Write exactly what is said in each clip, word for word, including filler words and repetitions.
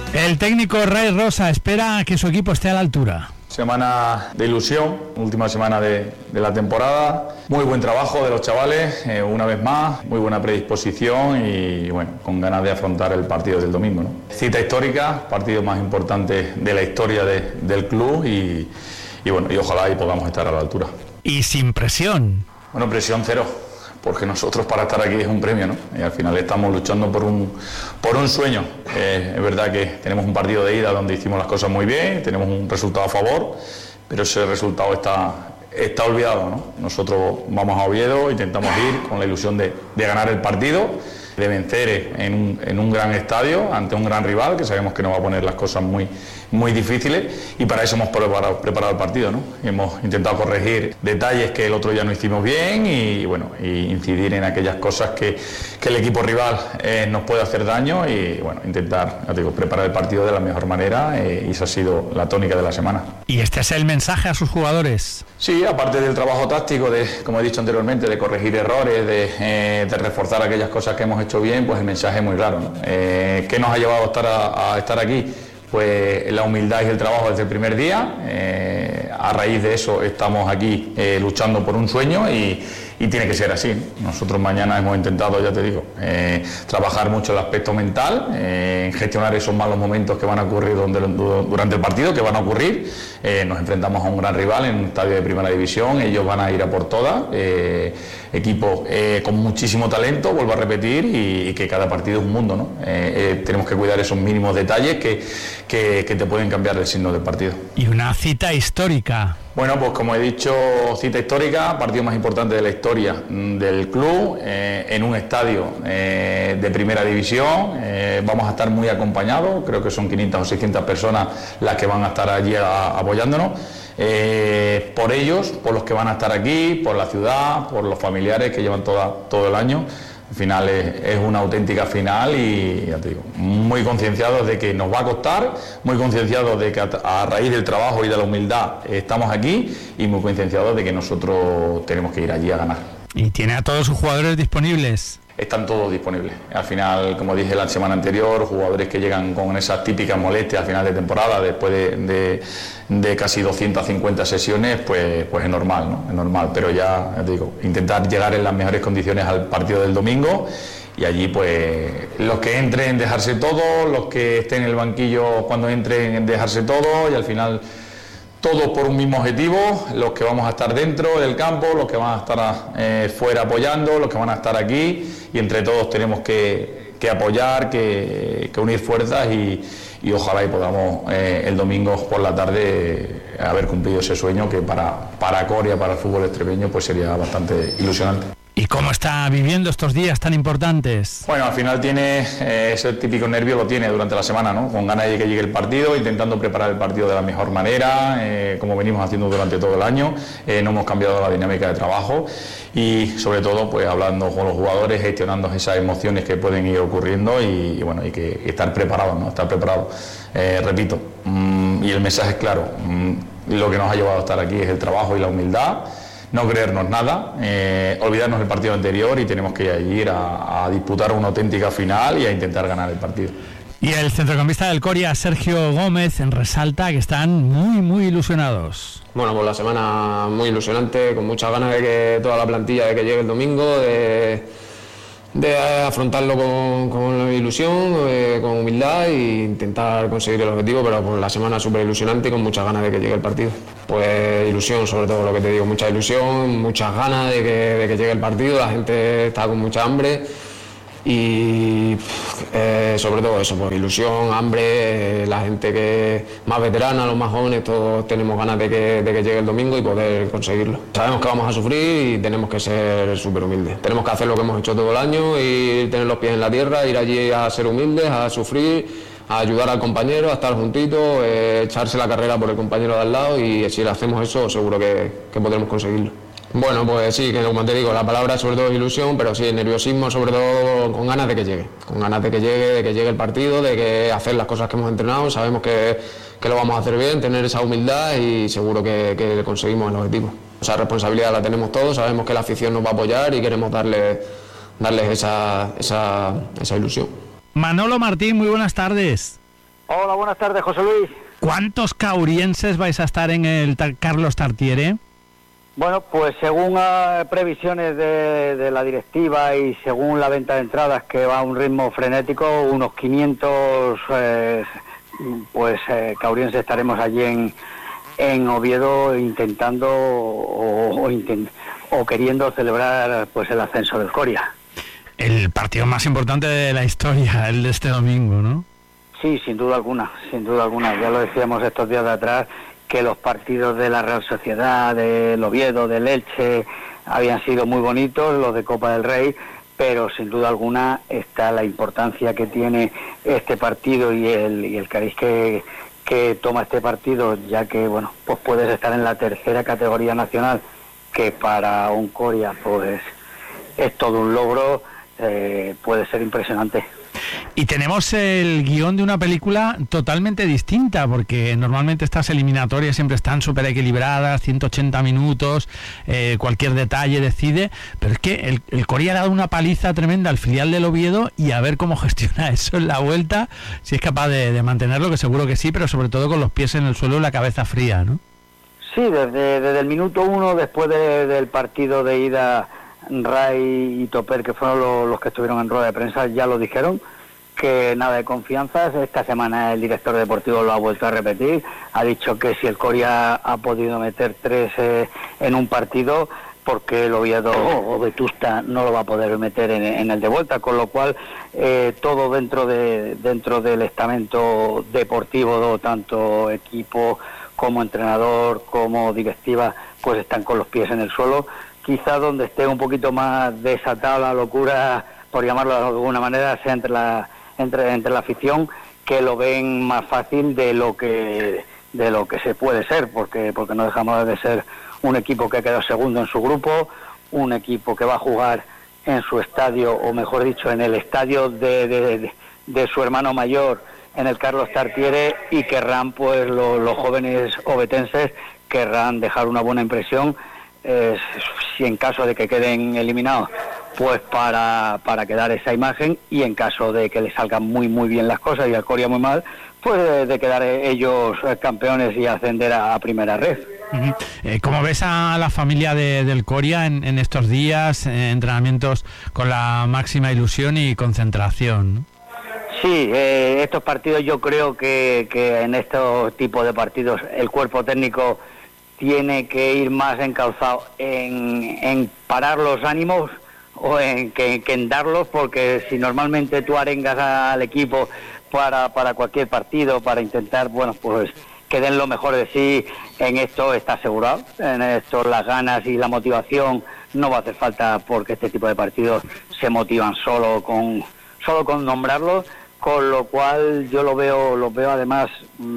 El técnico Ray Rosa espera que su equipo esté a la altura. Semana de ilusión, última semana de, de la temporada, muy buen trabajo de los chavales, eh, una vez más, muy buena predisposición y bueno, con ganas de afrontar el partido del domingo, ¿no? Cita histórica, partido más importante de la historia de, del club y, y bueno, y ojalá y podamos estar a la altura. Y sin presión. Bueno, presión cero, porque nosotros para estar aquí es un premio, ¿no? Y al final estamos luchando por un, por un sueño. Eh, es verdad que tenemos un partido de ida donde hicimos las cosas muy bien, tenemos un resultado a favor, pero ese resultado está, está olvidado, ¿no? Nosotros vamos a Oviedo, intentamos ir con la ilusión de, de ganar el partido, de vencer en un, en un gran estadio, ante un gran rival, que sabemos que nos va a poner las cosas muy, muy difíciles, y para eso hemos preparado, preparado el partido, ¿no? Hemos intentado corregir detalles que el otro día no hicimos bien y, bueno, y incidir en aquellas cosas que, que el equipo rival eh, nos puede hacer daño y, bueno, intentar, ya te digo, preparar el partido de la mejor manera eh, y esa ha sido la tónica de la semana. ¿Y este es el mensaje a sus jugadores? Sí, aparte del trabajo táctico, de, como he dicho anteriormente, de corregir errores, de, eh, de reforzar aquellas cosas que hemos hecho bien, pues el mensaje es muy claro, ¿no? Eh, ¿Qué nos ha llevado a estar, a, a estar aquí? Pues la humildad y el trabajo desde el primer día. Eh, a raíz de eso estamos aquí eh, luchando por un sueño y, y tiene que ser así. Nosotros mañana hemos intentado, ya te digo, eh, trabajar mucho el aspecto mental, eh, gestionar esos malos momentos que van a ocurrir donde, durante el partido, que van a ocurrir. Eh, nos enfrentamos a un gran rival en un estadio de primera división, ellos van a ir a por todas. Eh, equipo eh, con muchísimo talento, vuelvo a repetir, y, y que cada partido es un mundo, ¿no? Eh, eh, tenemos que cuidar esos mínimos detalles que, que, que te pueden cambiar el signo del partido. Y una cita histórica. Bueno, pues como he dicho, cita histórica, partido más importante de la historia del club, eh, en un estadio eh, de primera división. Eh, vamos a estar muy acompañados, creo que son quinientas o seiscientas personas las que van a estar allí a, apoyándonos. Eh, por ellos, por los que van a estar aquí, por la ciudad, por los familiares que llevan toda, todo el año. Al final es, es una auténtica final y ya te digo, muy concienciados de que nos va a costar, muy concienciados de que a, a raíz del trabajo y de la humildad estamos aquí y muy concienciados de que nosotros tenemos que ir allí a ganar. ¿Y tiene a todos sus jugadores disponibles? Están todos disponibles. Al final, como dije la semana anterior, jugadores que llegan con esas típicas molestias al final de temporada, después de, de, de casi doscientas cincuenta sesiones, pues, pues es normal, ¿no? Es normal, pero ya, ya te digo, intentar llegar en las mejores condiciones al partido del domingo y allí, pues, los que entren, dejarse todo, los que estén en el banquillo cuando entren, dejarse todo y al final todos por un mismo objetivo, los que vamos a estar dentro del campo, los que van a estar eh, fuera apoyando, los que van a estar aquí y entre todos tenemos que, que apoyar, que, que unir fuerzas y, y ojalá y podamos eh, el domingo por la tarde haber cumplido ese sueño que para, para Coria, para el fútbol extremeño, pues sería bastante ilusionante. ¿Y cómo está viviendo estos días tan importantes? Bueno, al final tiene eh, ese típico nervio, lo tiene durante la semana, ¿no? Con ganas de que llegue el partido, intentando preparar el partido de la mejor manera, eh, como venimos haciendo durante todo el año. Eh, no hemos cambiado la dinámica de trabajo y sobre todo pues hablando con los jugadores, gestionando esas emociones que pueden ir ocurriendo y, y bueno, y que y estar preparados, ¿no? Estar preparados. Eh, repito, mmm, y el mensaje es claro, mmm, lo que nos ha llevado a estar aquí es el trabajo y la humildad. No creernos nada, eh, olvidarnos del partido anterior y tenemos que ir a, a disputar una auténtica final y a intentar ganar el partido. Y el centrocampista del Coria, Sergio Gómez, resalta que están muy, muy ilusionados. Bueno, pues la semana muy ilusionante, con muchas ganas de que toda la plantilla de que llegue el domingo, de, de afrontarlo con, con ilusión, eh, con humildad e intentar conseguir el objetivo, pero pues la semana súper ilusionante y con muchas ganas de que llegue el partido. Pues ilusión, sobre todo lo que te digo, mucha ilusión, muchas ganas de que, de que llegue el partido, la gente está con mucha hambre y eh, sobre todo eso, pues ilusión, hambre, eh, la gente que más veterana, los más jóvenes, todos tenemos ganas de que, de que llegue el domingo y poder conseguirlo. Sabemos que vamos a sufrir y tenemos que ser súper humildes. Tenemos que hacer lo que hemos hecho todo el año y tener los pies en la tierra, ir allí a ser humildes, a sufrir, a ayudar al compañero, a estar juntitos, eh, echarse la carrera por el compañero de al lado y si le hacemos eso seguro que, que podremos conseguirlo. Bueno, pues sí, que como te digo, la palabra sobre todo es ilusión, pero sí, nerviosismo sobre todo con ganas de que llegue, con ganas de que llegue, de que llegue el partido, de que hacer las cosas que hemos entrenado, sabemos que, que lo vamos a hacer bien, tener esa humildad y seguro que, que conseguimos el objetivo. Esa responsabilidad la tenemos todos, sabemos que la afición nos va a apoyar y queremos darle, darles esa, esa, esa ilusión. Manolo Martín, muy buenas tardes. Hola, buenas tardes, José Luis. ¿Cuántos caurienses vais a estar en el Tar- Carlos Tartiere? Bueno, pues según uh, previsiones de, de la directiva y según la venta de entradas, que va a un ritmo frenético, unos quinientos eh, pues eh, caurienses estaremos allí en, en Oviedo intentando o, o, intent, o queriendo celebrar pues el ascenso del Coria. El partido más importante de la historia, el de este domingo, ¿no? Sí, sin duda alguna, sin duda alguna. Ya lo decíamos estos días de atrás, que los partidos de la Real Sociedad, del Oviedo, del Elche, habían sido muy bonitos, los de Copa del Rey, pero sin duda alguna está la importancia que tiene este partido y el, y el cariz que, que toma este partido, ya que, bueno, pues puedes estar en la tercera categoría nacional, que para un Coria, pues, es todo un logro, eh, puede ser impresionante. Y tenemos el guión de una película totalmente distinta, porque normalmente estas eliminatorias siempre están súper equilibradas, ciento ochenta minutos, eh, cualquier detalle decide, pero es que el, el Coria ha dado una paliza tremenda al filial del Oviedo y a ver cómo gestiona eso en la vuelta, si es capaz de, de mantenerlo, que seguro que sí, pero sobre todo con los pies en el suelo y la cabeza fría, ¿no? Sí, desde, desde el minuto uno, después de, del partido de ida, Ray y Toper, que fueron los, los que estuvieron en rueda de prensa, ya lo dijeron, que nada de confianzas. Esta semana el director deportivo lo ha vuelto a repetir, ha dicho que si el Coria ha podido meter tres eh, en un partido, porque el Oviedo o Vetusta no lo va a poder meter en, en el de vuelta, con lo cual eh, todo dentro de dentro del estamento deportivo, tanto equipo como entrenador, como directiva, pues están con los pies en el suelo. Quizá donde esté un poquito más desatada la locura, por llamarlo de alguna manera, sea entre la entre entre la afición, que lo ven más fácil de lo que de lo que se puede ser, porque porque no dejamos de ser un equipo que ha quedado segundo en su grupo, un equipo que va a jugar en su estadio, o mejor dicho, en el estadio de, de, de, de su hermano mayor, en el Carlos Tartiere, y querrán, pues lo, los jóvenes ovetenses querrán dejar una buena impresión, eh, si en caso de que queden eliminados, pues para, para quedar esa imagen, y en caso de que les salgan muy muy bien las cosas y al Coria muy mal, pues de, de quedar ellos campeones y ascender a, a primera red. Uh-huh. Eh, ¿Cómo ves a la familia de, del Coria en, en estos días, eh, entrenamientos con la máxima ilusión y concentración? Sí, eh, estos partidos yo creo que, que en estos tipos de partidos el cuerpo técnico tiene que ir más encauzado en, en parar los ánimos o en que, que en darlos, porque si normalmente tú arengas al equipo para, para cualquier partido, para intentar, bueno, pues que den lo mejor de sí, en esto está asegurado, en esto las ganas y la motivación no va a hacer falta, porque este tipo de partidos se motivan solo con solo con nombrarlos, con lo cual yo lo veo lo veo además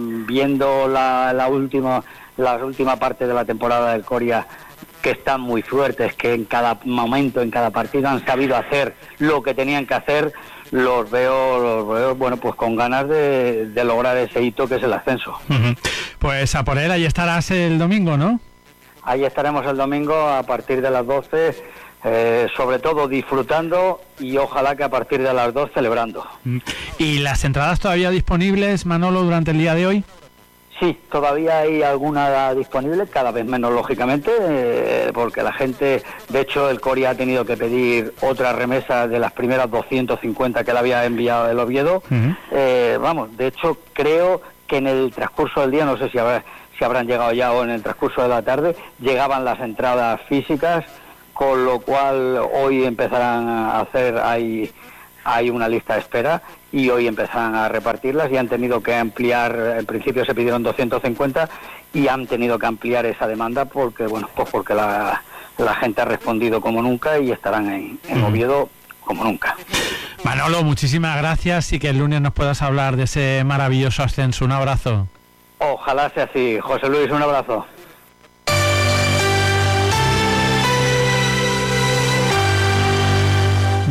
viendo la, la última la última parte de la temporada del Coria, que están muy fuertes, que en cada momento, en cada partido han sabido hacer lo que tenían que hacer. Los veo, los veo, bueno, pues con ganas de, de lograr ese hito que es el ascenso. Uh-huh. Pues a por él, ahí estarás el domingo, ¿no? Ahí estaremos el domingo a partir de las doce, eh, sobre todo disfrutando, y ojalá que a partir de las dos celebrando. Uh-huh. ¿Y las entradas todavía disponibles, Manolo, durante el día de hoy? Sí, todavía hay alguna disponible, cada vez menos lógicamente, eh, porque la gente, de hecho el Coria ha tenido que pedir otra remesa de las primeras doscientos cincuenta que le había enviado el Oviedo. Uh-huh. eh, vamos, de hecho creo que en el transcurso del día, no sé si, habrá, si habrán llegado ya o en el transcurso de la tarde, llegaban las entradas físicas, con lo cual hoy empezarán a hacer, hay, hay una lista de espera, y hoy empezarán a repartirlas, y han tenido que ampliar, en principio se pidieron doscientos cincuenta y han tenido que ampliar esa demanda porque, bueno, pues porque la, la gente ha respondido como nunca y estarán en, en Oviedo como nunca. Manolo, muchísimas gracias, y que el lunes nos puedas hablar de ese maravilloso ascenso. Un abrazo. Ojalá sea así. José Luis, un abrazo.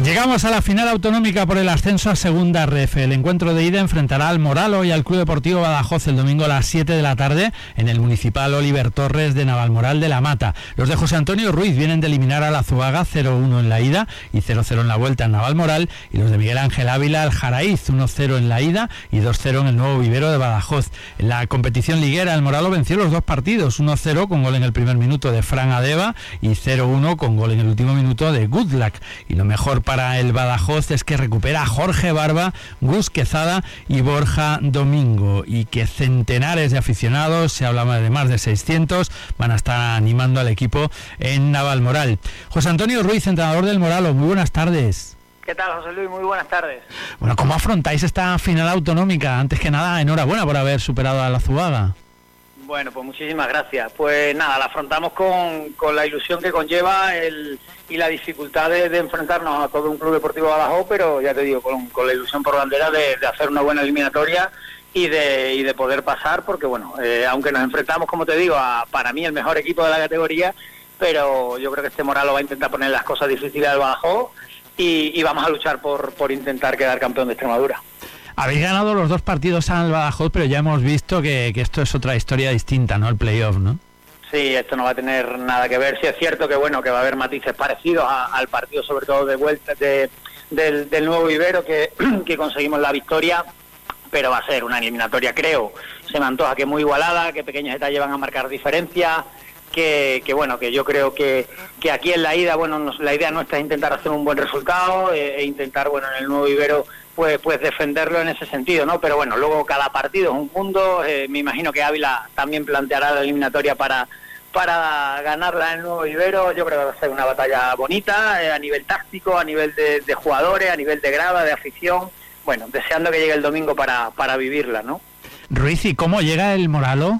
Llegamos a la final autonómica por el ascenso a Segunda Ref. El encuentro de ida enfrentará al Moralo y al Club Deportivo Badajoz el domingo a las siete de la tarde en el Municipal Oliver Torres de Navalmoral de la Mata. Los de José Antonio Ruiz vienen de eliminar al Azuaga cero uno en la ida y cero cero en la vuelta en Navalmoral, y los de Miguel Ángel Ávila al Jaraíz uno cero en la ida y dos cero en el Nuevo Vivero de Badajoz. En la competición liguera el Moralo venció los dos partidos, uno cero con gol en el primer minuto de Fran Adeba y cero uno con gol en el último minuto de Good Luck. Y lo mejor para el Badajoz es que recupera a Jorge Barba, Gus Quezada y Borja Domingo, y que centenares de aficionados, se habla de más de seiscientos, van a estar animando al equipo en Navalmoral. José Antonio Ruiz, entrenador del Moralo, muy buenas tardes. ¿Qué tal, José Luis? Muy buenas tardes. Bueno, ¿cómo afrontáis esta final autonómica? Antes que nada, enhorabuena por haber superado a la Azuaga. Bueno, pues muchísimas gracias. Pues nada, la afrontamos con, con la ilusión que conlleva el, y la dificultad de, de enfrentarnos a todo un club deportivo de Badajoz, pero ya te digo, con, con la ilusión por bandera de, de hacer una buena eliminatoria y de, y de poder pasar, porque bueno, eh, aunque nos enfrentamos, como te digo, a para mí el mejor equipo de la categoría, pero yo creo que este Moralo va a intentar poner las cosas difíciles al Badajoz y, y vamos a luchar por, por intentar quedar campeón de Extremadura. Habéis ganado los dos partidos al Badajoz, pero ya hemos visto que, que esto es otra historia distinta, ¿no? El playoff, ¿no? Sí, esto no va a tener nada que ver. Sí es cierto que bueno que va a haber matices parecidos a, al partido, sobre todo de vuelta de, del, del Nuevo Vivero, que, que conseguimos la victoria, pero va a ser una eliminatoria, creo, se me antoja que muy igualada, que pequeños detalles van a marcar diferencias, que, que bueno, que yo creo que, que aquí en la ida, bueno, nos, la idea nuestra es intentar hacer un buen resultado eh, e intentar, bueno, en el Nuevo Vivero pues pues defenderlo en ese sentido, ¿no? Pero bueno, luego cada partido es un mundo, eh, me imagino que Ávila también planteará la eliminatoria para para ganarla en el Nuevo Vivero. Yo creo que va a ser una batalla bonita, eh, a nivel táctico, a nivel de, de jugadores, a nivel de grada, de afición, bueno, deseando que llegue el domingo para, para vivirla, ¿no? Ruiz, ¿y cómo llega el Moralo?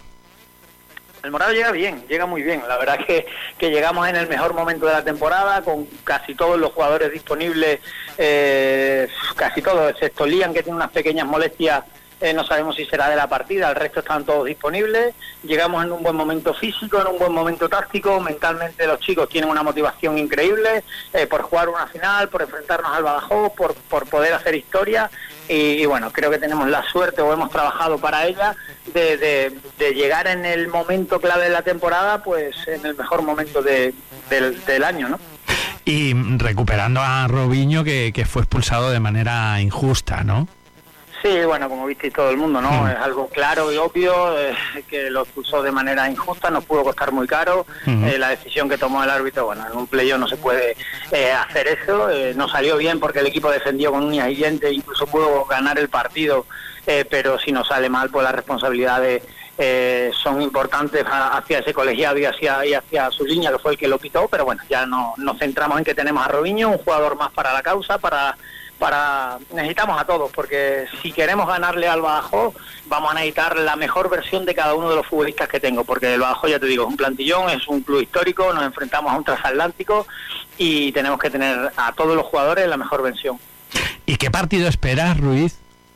El Moralo llega bien, llega muy bien. La verdad que, que llegamos en el mejor momento de la temporada, con casi todos los jugadores disponibles, eh, casi todos, excepto Lian, que tiene unas pequeñas molestias, eh, no sabemos si será de la partida, el resto están todos disponibles. Llegamos en un buen momento físico, en un buen momento táctico, mentalmente los chicos tienen una motivación increíble eh, por jugar una final, por enfrentarnos al Badajoz, por, por poder hacer historia. Y, y bueno, creo que tenemos la suerte, o hemos trabajado para ella, de, de, de llegar en el momento clave de la temporada, pues en el mejor momento de, del, del año, ¿no? Y recuperando a Robinho, que, que fue expulsado de manera injusta, ¿no? Sí, bueno, como visteis todo el mundo, ¿no? Mm. Es algo claro y obvio, eh, que lo expulsó de manera injusta, nos pudo costar muy caro. Mm. Eh, la decisión que tomó el árbitro, bueno, en un playoff no se puede eh, hacer eso. Eh, no salió bien porque el equipo defendió con uñas y dientes, incluso pudo ganar el partido, eh, pero si no sale mal, pues las responsabilidades eh, son importantes a, hacia ese colegiado y hacia, y hacia su línea, que fue el que lo pitó. Pero bueno, ya no nos centramos en que tenemos a Robinho, un jugador más para la causa, para... para necesitamos a todos, porque si queremos ganarle al Badajoz vamos a necesitar la mejor versión de cada uno de los futbolistas que tengo, porque el Badajoz, ya te digo, es un plantillón, es un club histórico, nos enfrentamos a un transatlántico y tenemos que tener a todos los jugadores la mejor versión. ¿Y qué partido esperas, Ruiz?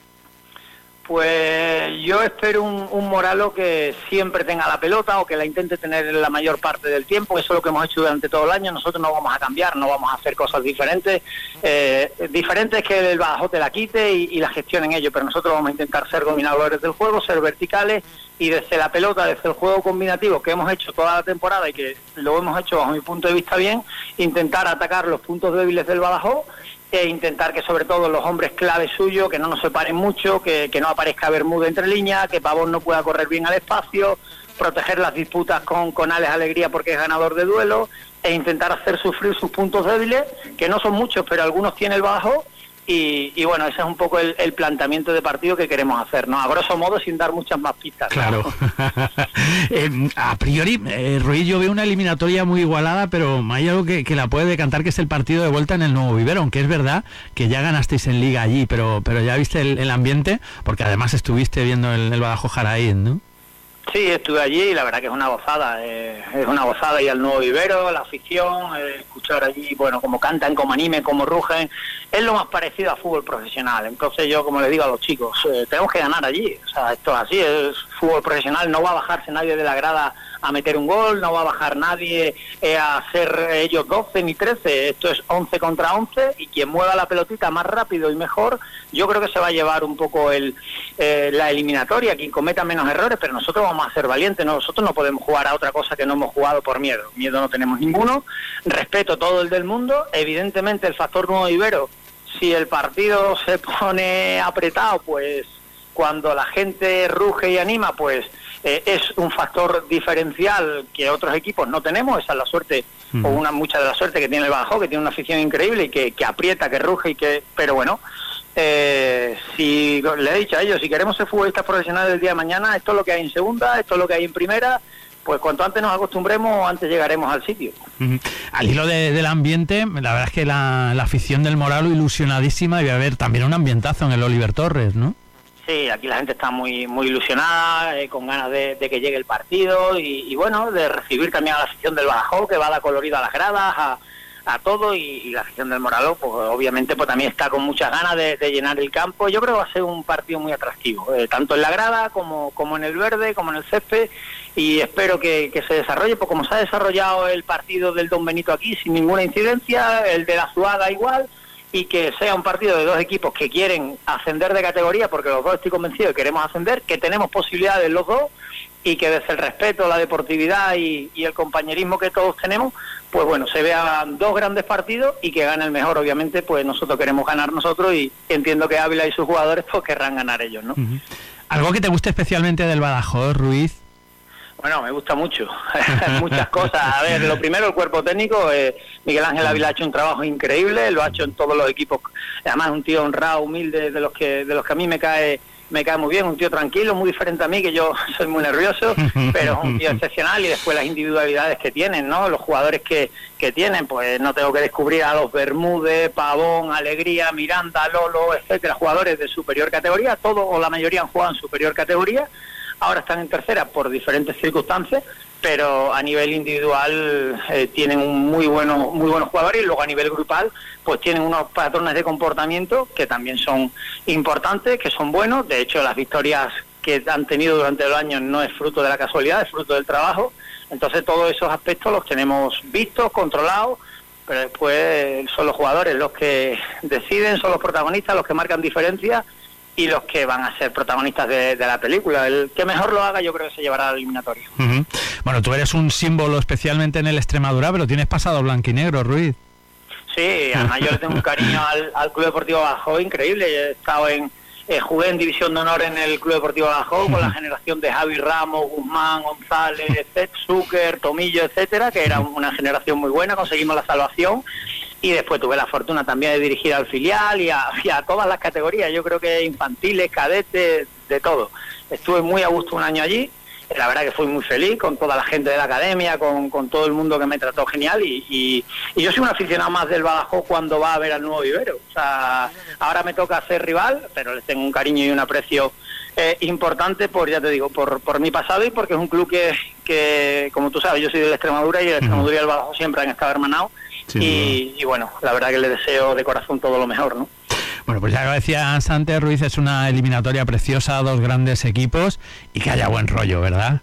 Pues yo espero un, un Moralo que siempre tenga la pelota, o que la intente tener la mayor parte del tiempo. Eso es lo que hemos hecho durante todo el año. Nosotros no vamos a cambiar, no vamos a hacer cosas diferentes. Eh, diferente es que el Badajoz te la quite y, y la gestione en ello, pero nosotros vamos a intentar ser dominadores del juego, ser verticales, y desde la pelota, desde el juego combinativo que hemos hecho toda la temporada y que lo hemos hecho bajo mi punto de vista bien, intentar atacar los puntos débiles del Badajoz e intentar que sobre todo los hombres clave suyos, que no nos separen mucho, que, que no aparezca Bermúdez entre líneas, que Pavón no pueda correr bien al espacio, proteger las disputas con, con Alex Alegría porque es ganador de duelo, e intentar hacer sufrir sus puntos débiles, que no son muchos, pero algunos tiene el Badajoz. Y, y bueno, ese es un poco el, el planteamiento de partido que queremos hacer, ¿no? A grosso modo, sin dar muchas más pistas. Claro. eh, a priori, eh, Ruiz, yo veo una eliminatoria muy igualada, pero hay algo que, que la puede decantar, que es el partido de vuelta en el Nuevo Vivero, aunque es verdad que ya ganasteis en Liga allí, pero pero ya viste el, el ambiente, porque además estuviste viendo el, el Badajoz Jaraíz, ¿no? Sí, estuve allí y la verdad que es una gozada, eh, es una gozada ir al Nuevo Vivero, la afición, eh, escuchar allí, bueno, cómo cantan, cómo animen, cómo rugen, es lo más parecido a fútbol profesional. Entonces yo, como le digo a los chicos, eh, tenemos que ganar allí, o sea, esto es así, es fútbol profesional, no va a bajarse nadie de la grada a meter un gol, no va a bajar nadie eh, a hacer ellos doce ni trece, esto es once contra once, y quien mueva la pelotita más rápido y mejor, yo creo que se va a llevar un poco el eh, la eliminatoria, quien cometa menos errores, pero nosotros vamos a ser valientes, nosotros no podemos jugar a otra cosa que no hemos jugado por miedo, miedo no tenemos ninguno, respeto todo el del mundo, evidentemente el factor nuevo Ibero, si el partido se pone apretado, pues cuando la gente ruge y anima, pues eh, es un factor diferencial que otros equipos no tenemos, esa es la suerte, mm. o una mucha de la suerte que tiene el Badajoz, que tiene una afición increíble y que, que aprieta, que ruge y que, pero bueno, eh, si le he dicho a ellos, si queremos ser futbolistas profesionales el día de mañana, esto es lo que hay en segunda, esto es lo que hay en primera, pues cuanto antes nos acostumbremos, antes llegaremos al sitio. Uh-huh. Al hilo de, del ambiente, la verdad es que la, la afición del Moralo ilusionadísima, y va a haber también un ambientazo en el Oliver Torres, ¿no? Sí, aquí la gente está muy muy ilusionada, eh, con ganas de, de que llegue el partido y, y bueno, de recibir también a la afición del Badajoz, que va a dar colorido a las gradas, a, a todo, y, y la afición del Moralo, pues obviamente pues también está con muchas ganas de, de llenar el campo. Yo creo que va a ser un partido muy atractivo, eh, tanto en la grada como, como en el verde, como en el césped, y espero que, que se desarrolle, pues como se ha desarrollado el partido del Don Benito aquí sin ninguna incidencia, el de la Azuaga igual, y que sea un partido de dos equipos que quieren ascender de categoría, porque los dos estoy convencido de que queremos ascender, que tenemos posibilidades los dos, y que desde el respeto, la deportividad y, y el compañerismo que todos tenemos, pues bueno, se vean dos grandes partidos y que gane el mejor. Obviamente, pues nosotros queremos ganar nosotros, y entiendo que Ávila y sus jugadores pues querrán ganar ellos, ¿no? Uh-huh. ¿Algo que te guste especialmente del Badajoz, Ruiz? Bueno, me gusta mucho, muchas cosas. A ver, lo primero, el cuerpo técnico, eh, Miguel Ángel Ávila ha hecho un trabajo increíble, lo ha hecho en todos los equipos, además un tío honrado, humilde, de los que de los que a mí me cae me cae muy bien, un tío tranquilo, muy diferente a mí, que yo soy muy nervioso, pero es un tío excepcional, y después las individualidades que tienen, ¿no? Los jugadores que, que tienen, pues no tengo que descubrir a los Bermúdez, Pavón, Alegría, Miranda, Lolo, etcétera, jugadores de superior categoría, todos o la mayoría han jugado en superior categoría. Ahora están en tercera por diferentes circunstancias, pero a nivel individual eh, tienen un muy buenos muy buenos jugadores, y luego a nivel grupal pues tienen unos patrones de comportamiento que también son importantes, que son buenos. De hecho, las victorias que han tenido durante los años no es fruto de la casualidad, es fruto del trabajo. Entonces todos esos aspectos los tenemos vistos, controlados, pero después son los jugadores los que deciden, son los protagonistas, los que marcan diferencias, y los que van a ser protagonistas de, de la película. El que mejor lo haga, yo creo que se llevará al eliminatorio. Uh-huh. Bueno, tú eres un símbolo especialmente en el Extremadura, pero tienes pasado blanquinegro, Ruiz. Sí, además yo le tengo un cariño al, al Club Deportivo Badajoz increíble. He estado en, eh, jugué en División de Honor en el Club Deportivo Badajoz, uh-huh, con la generación de Javi Ramos, Guzmán, González, Zucker, Tomillo, etcétera, que era una generación muy buena, conseguimos la salvación. Y después tuve la fortuna también de dirigir al filial y a, y a todas las categorías, yo creo que infantiles, cadetes, de todo. Estuve muy a gusto un año allí, la verdad que fui muy feliz con toda la gente de la academia, con, con todo el mundo que me trató genial, y, y, y yo soy un aficionado más del Badajoz cuando va a ver al Nuevo Ibero. O sea, ahora me toca ser rival, pero les tengo un cariño y un aprecio eh, importante por, ya te digo, por, por mi pasado, y porque es un club que, que, como tú sabes, yo soy de la Extremadura, y el Extremadura y el Badajoz siempre han estado hermanados. Sí, y, y bueno, la verdad que le deseo de corazón todo lo mejor, ¿no? Bueno, pues ya lo decía antes, Ruiz, es una eliminatoria preciosa, dos grandes equipos, y que haya buen rollo, ¿verdad?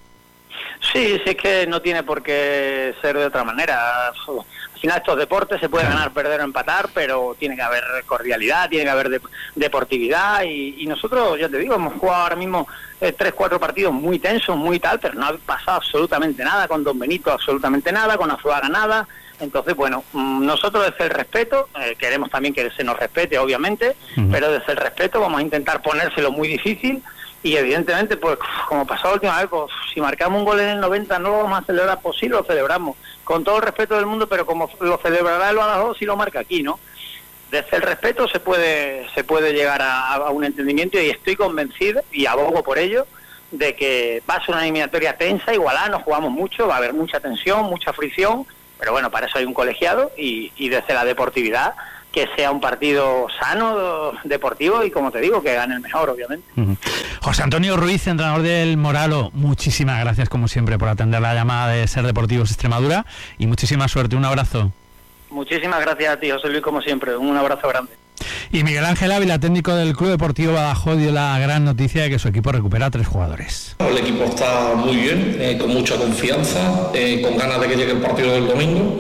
Sí, sí, es que no tiene por qué ser de otra manera. Al final estos deportes se puede ganar, perder o empatar, pero tiene que haber cordialidad, tiene que haber de, deportividad, y, y nosotros, ya te digo, hemos jugado ahora mismo eh, tres, cuatro partidos muy tensos, muy tal, pero no ha pasado absolutamente nada, con Don Benito absolutamente nada, con Azuaga nada. Entonces, bueno, nosotros desde el respeto, eh, queremos también que se nos respete, obviamente, uh-huh, pero desde el respeto vamos a intentar ponérselo muy difícil, y evidentemente, pues como pasó la última vez, pues si marcamos un gol en el noventa no lo vamos a celebrar, pues sí lo celebramos, con todo el respeto del mundo, pero como lo celebrará el Badajoz si lo marca aquí, ¿no? Desde el respeto se puede se puede llegar a, a un entendimiento, y estoy convencido, y abogo por ello, de que va a ser una eliminatoria tensa, igualada, nos jugamos mucho, va a haber mucha tensión, mucha fricción, pero bueno, para eso hay un colegiado, y, y desde la deportividad, que sea un partido sano, deportivo, y como te digo, que gane el mejor, obviamente. Uh-huh. José Antonio Ruiz, entrenador del Moralo, muchísimas gracias como siempre por atender la llamada de Ser Deportivos Extremadura, y muchísima suerte, un abrazo. Muchísimas gracias a ti, José Luis, como siempre, un abrazo grande. Y Miguel Ángel Ávila, técnico del Club Deportivo Badajoz, dio la gran noticia de que su equipo recupera a tres jugadores. El equipo está muy bien, eh, con mucha confianza, eh, con ganas de que llegue el partido del domingo.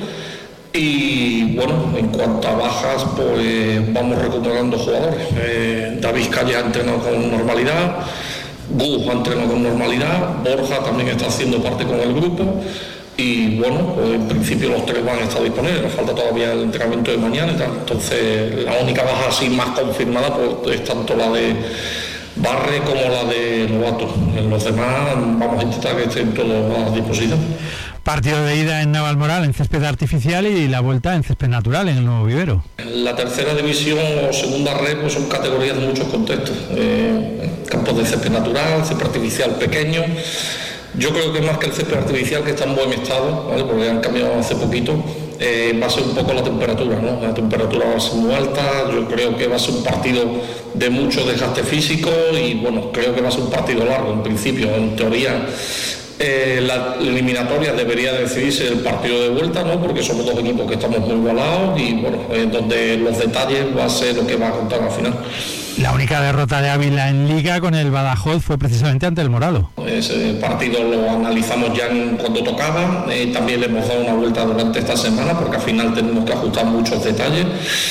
Y bueno, en cuanto a bajas, pues vamos recuperando jugadores. Eh, David Calle ha entrenado con normalidad, Gus ha entrenado con normalidad, Borja también está haciendo parte con el grupo. Y bueno, pues en principio los tres van a estar disponibles, nos falta todavía el entrenamiento de mañana y tal. Entonces la única baja así más confirmada pues es tanto la de Barre como la de Novato. En los demás vamos a intentar que estén todos a disposición. Partido de ida en Navalmoral en césped artificial y la vuelta en césped natural en el nuevo vivero. La tercera división o segunda red pues son categorías de muchos contextos. Eh, campos de césped natural, césped artificial pequeño. Yo creo que más que el césped artificial, que está en buen estado, ¿vale? Porque han cambiado hace poquito, eh, va a ser un poco la temperatura, ¿no? La temperatura va a ser muy alta, yo creo que va a ser un partido de mucho desgaste físico y bueno, creo que va a ser un partido largo en principio. En teoría, eh, la eliminatoria debería decidirse el partido de vuelta, ¿no? Porque somos dos equipos que estamos muy igualados y bueno, eh, donde los detalles va a ser lo que va a contar al final. La única derrota de Ávila en Liga con el Badajoz fue precisamente ante el Moralo. Ese partido lo analizamos ya en cuando tocaba, eh, también le hemos dado una vuelta durante esta semana porque al final tenemos que ajustar muchos detalles.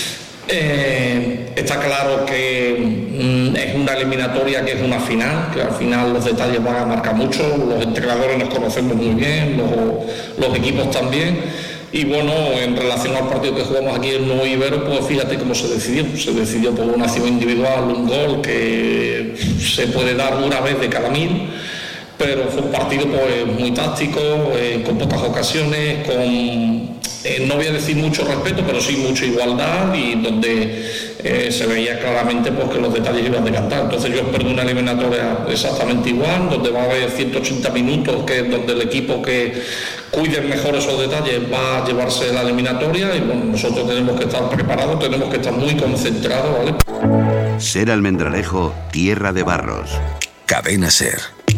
Eh, está claro que mm, es una eliminatoria que es una final, que al final los detalles van a marcar mucho, los entrenadores nos conocemos muy bien, los, los equipos también. Y bueno, en relación al partido que jugamos aquí en Nuevo Ibero, pues fíjate cómo se decidió. Se decidió por una acción individual, un gol que se puede dar una vez de cada mil, pero fue un partido pues muy táctico, eh, con pocas ocasiones, con, eh, no voy a decir mucho respeto, pero sí mucha igualdad y donde eh, se veía claramente pues, que los detalles iban a decantar. Entonces yo espero una eliminatoria exactamente igual, donde va a haber ciento ochenta minutos, que es donde el equipo que cuide mejor esos detalles va a llevarse la eliminatoria y bueno, nosotros tenemos que estar preparados, tenemos que estar muy concentrados, ¿vale? Ser Almendralejo, tierra de barros. Cadena Ser.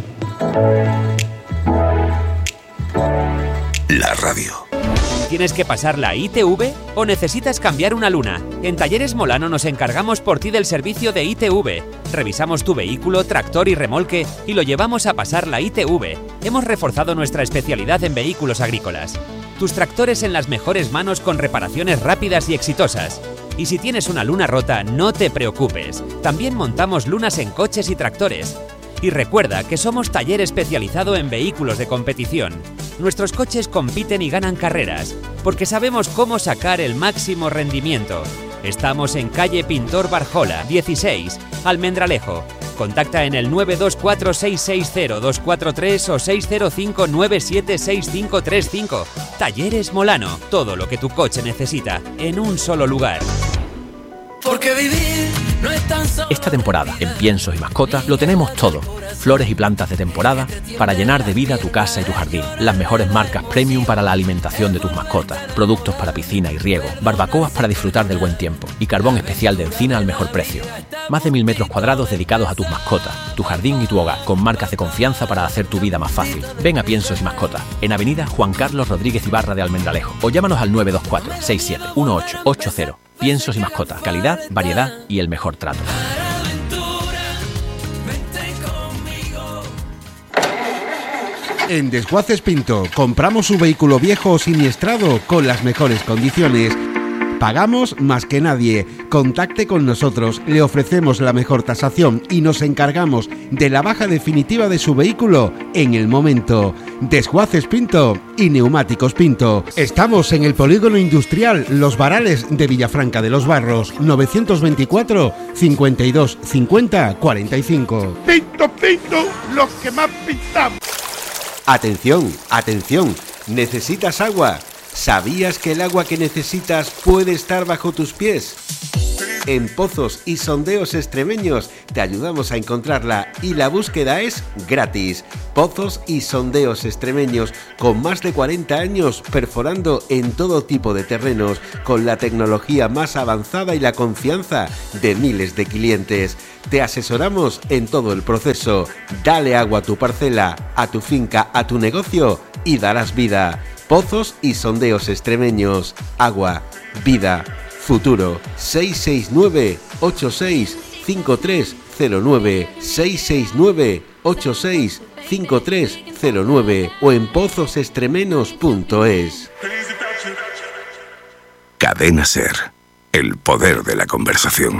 La radio. ¿Tienes que pasar la I T V o necesitas cambiar una luna? En Talleres Molano nos encargamos por ti del servicio de I T V. Revisamos tu vehículo, tractor y remolque y lo llevamos a pasar la I T V. Hemos reforzado nuestra especialidad en vehículos agrícolas. Tus tractores en las mejores manos con reparaciones rápidas y exitosas. Y si tienes una luna rota, no te preocupes. También montamos lunas en coches y tractores. Y recuerda que somos taller especializado en vehículos de competición. Nuestros coches compiten y ganan carreras, porque sabemos cómo sacar el máximo rendimiento. Estamos en calle Pintor Barjola, dieciséis, Almendralejo. Contacta en el nueve dos cuatro seis seis cero dos cuatro tres o seis cero cinco nueve siete seis cinco tres cinco. Talleres Molano, todo lo que tu coche necesita, en un solo lugar. Porque vivir no es tan solo... Esta temporada, en Piensos y Mascotas, lo tenemos todo. Flores y plantas de temporada para llenar de vida tu casa y tu jardín. Las mejores marcas premium para la alimentación de tus mascotas. Productos para piscina y riego. Barbacoas para disfrutar del buen tiempo. Y carbón especial de encina al mejor precio. Más de mil metros cuadrados dedicados a tus mascotas, tu jardín y tu hogar. Con marcas de confianza para hacer tu vida más fácil. Ven a Piensos y Mascotas. En avenida Juan Carlos Rodríguez Ibarra de Almendralejo. O llámanos al nueve dos cuatro seis siete uno ocho ocho cero. Piensos y Mascotas. Calidad, variedad y el mejor trato. En Desguaces Pinto compramos su vehículo viejo o siniestrado con las mejores condiciones. Pagamos más que nadie. Contacte con nosotros, le ofrecemos la mejor tasación y nos encargamos de la baja definitiva de su vehículo en el momento. Desguaces Pinto y Neumáticos Pinto. Estamos en el Polígono Industrial Los Varales de Villafranca de los Barros, novecientos veinticuatro, cincuenta y dos, cincuenta, cuarenta y cinco. Pinto, Pinto, los que más pintamos. Atención, atención, ¿necesitas agua? ¿Sabías que el agua que necesitas puede estar bajo tus pies? En Pozos y Sondeos Extremeños te ayudamos a encontrarla y la búsqueda es gratis. Pozos y Sondeos Extremeños, con más de cuarenta años perforando en todo tipo de terrenos, con la tecnología más avanzada y la confianza de miles de clientes. Te asesoramos en todo el proceso. Dale agua a tu parcela, a tu finca, a tu negocio y darás vida. Pozos y Sondeos Extremeños. Agua, vida, futuro. seis seis nueve, ocho seis cinco tres cero nueve, seis seis nueve ocho seis cinco tres cero nueve o en pozos extremenos punto es. Cadena SER, el poder de la conversación.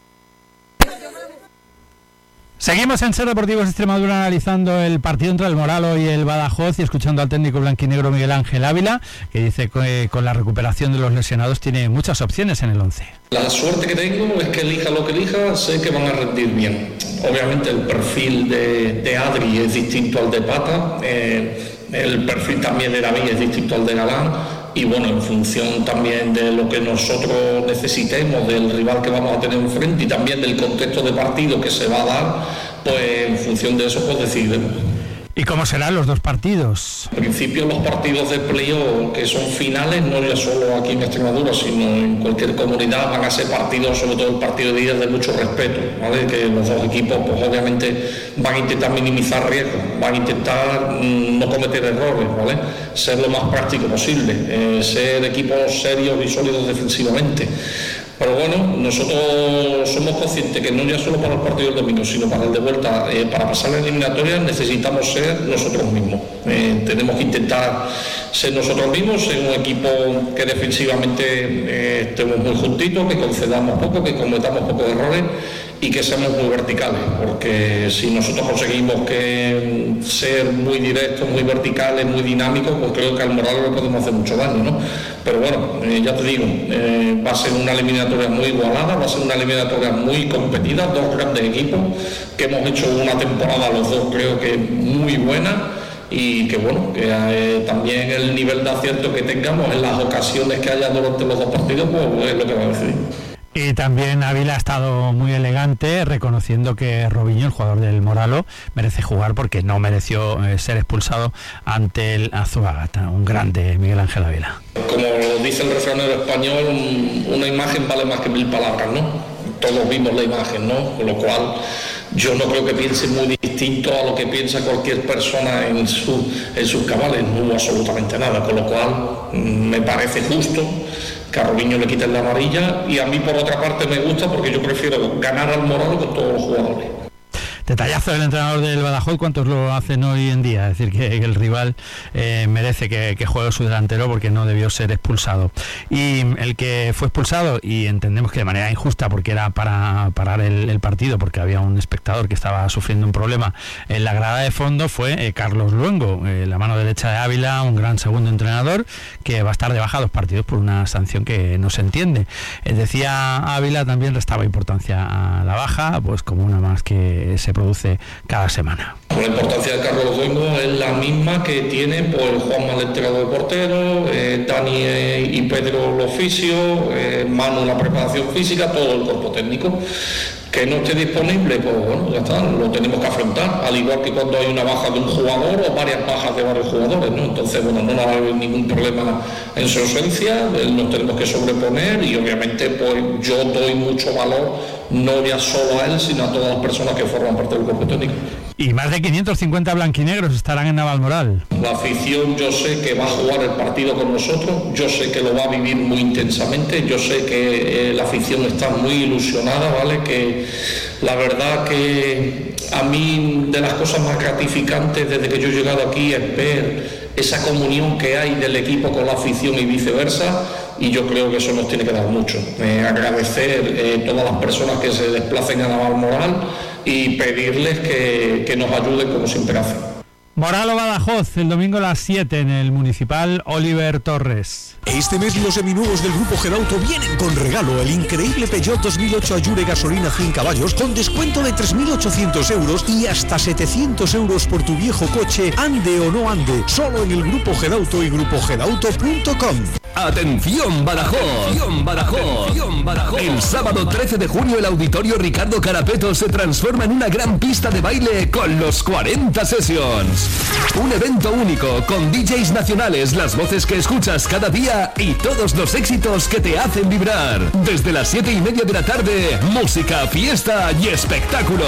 Seguimos en SER Deportivos Extremadura analizando el partido entre el Moralo y el Badajoz y escuchando al técnico blanquinegro Miguel Ángel Ávila, que dice que con la recuperación de los lesionados tiene muchas opciones en el once. La suerte que tengo es que elija lo que elija, sé que van a rendir bien. Obviamente el perfil de, de Adri es distinto al de Pata, eh, el perfil también de David es distinto al de Galán. Y bueno, en función también de lo que nosotros necesitemos, del rival que vamos a tener enfrente y también del contexto de partido que se va a dar, pues en función de eso pues decidimos. ¿Y cómo serán los dos partidos? En principio los partidos de playoff que son finales, no ya solo aquí en Extremadura, sino en cualquier comunidad, van a ser partidos, sobre todo el partido de ida, de mucho respeto, ¿vale? Que los dos equipos pues obviamente van a intentar minimizar riesgos, van a intentar mmm, no cometer errores, ¿vale? Ser lo más práctico posible, eh, ser equipos serios y sólidos defensivamente. Pero bueno, nosotros somos conscientes que no ya solo para el partido del domingo, sino para el de vuelta, eh, para pasar la eliminatoria necesitamos ser nosotros mismos. Eh, tenemos que intentar ser nosotros mismos, ser un equipo que defensivamente eh, estemos muy juntitos, que concedamos poco, que cometamos pocos errores y que seamos muy verticales, porque si nosotros conseguimos que ser muy directos, muy verticales, muy dinámicos, pues creo que al Moralo le podemos hacer mucho daño, ¿no? Pero bueno, eh, ya te digo, eh, va a ser una eliminatoria muy igualada, va a ser una eliminatoria muy competida, dos grandes equipos que hemos hecho una temporada los dos creo que muy buena y que bueno, que eh, también el nivel de acierto que tengamos en las ocasiones que haya durante los dos partidos, pues es lo que va a decidir. Y también Ávila ha estado muy elegante reconociendo que Robinho, el jugador del Moralo, merece jugar porque no mereció eh, ser expulsado ante el Azuragata. Un grande Miguel Ángel Ávila. Como dice el refranero español, una imagen vale más que mil palabras, ¿no? Todos vimos la imagen, ¿no? Con lo cual yo no creo que piense muy distinto a lo que piensa cualquier persona en, su, en sus cabales, no hubo absolutamente nada, con lo cual me parece justo que a Robinho le quiten la amarilla y a mí por otra parte me gusta porque yo prefiero ganar al Moralo con todos los jugadores. Detallazo del entrenador del Badajoz, ¿cuántos lo hacen hoy en día? Es decir, que, que el rival eh, merece que, que juegue su delantero porque no debió ser expulsado. Y el que fue expulsado, y entendemos que de manera injusta porque era para parar el, el partido, porque había un espectador que estaba sufriendo un problema en la grada de fondo, fue eh, Carlos Luengo, eh, la mano derecha de Ávila, un gran segundo entrenador, que va a estar de baja dos partidos por una sanción que no se entiende. Eh, decía Ávila, también restaba importancia a la baja, pues como una más que se produce cada semana. La importancia de Carlos Luengo es la misma que tiene pues, Juanma, el entrenador de portero, eh, Dani eh, y Pedro los fisios, eh, Manu la preparación física, todo el cuerpo técnico. Que no esté disponible, pues bueno, ya está, lo tenemos que afrontar, al igual que cuando hay una baja de un jugador o varias bajas de varios jugadores, ¿no? Entonces, bueno, no va a haber ningún problema en su ausencia, nos tenemos que sobreponer y obviamente pues yo doy mucho valor, no ya solo a él, sino a todas las personas que forman parte del cuerpo técnico. Y más de quinientos cincuenta blanquinegros estarán en Navalmoral. La afición yo sé que va a jugar el partido con nosotros, yo sé que lo va a vivir muy intensamente, yo sé que eh, la afición está muy ilusionada, ¿vale? Que la verdad que a mí de las cosas más gratificantes desde que yo he llegado aquí es ver esa comunión que hay del equipo con la afición y viceversa, y yo creo que eso nos tiene que dar mucho. Eh, agradecer eh, todas las personas que se desplacen a Navalmoral y pedirles que, que nos ayuden como siempre hacen. Moralo Badajoz, el domingo a las siete en el Municipal Oliver Torres. Este mes los seminuevos del Grupo Gedauto vienen con regalo el increíble Peugeot dos mil ocho Allure gasolina cien caballos con descuento de tres mil ochocientos euros y hasta setecientos euros por tu viejo coche, ande o no ande, solo en el Grupo Gedauto y grupo gedauto punto com. ¡Atención Badajoz! ¡Atención Badajoz! ¡Atención Badajoz! El sábado trece de junio el Auditorio Ricardo Carapeto se transforma en una gran pista de baile con los cuarenta Sessions. Un evento único con D Js nacionales, las voces que escuchas cada día y todos los éxitos que te hacen vibrar. Desde las siete y media de la tarde, música, fiesta y espectáculo.